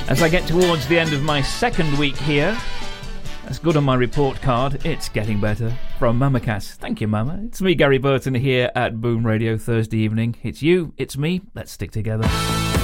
As I get towards the end of my second week here, that's good on my report card. It's getting better. From Mama Cass. Thank you, Mama. It's me, Gary Burton, here at Boom Radio Thursday evening. It's you, it's me. Let's stick together.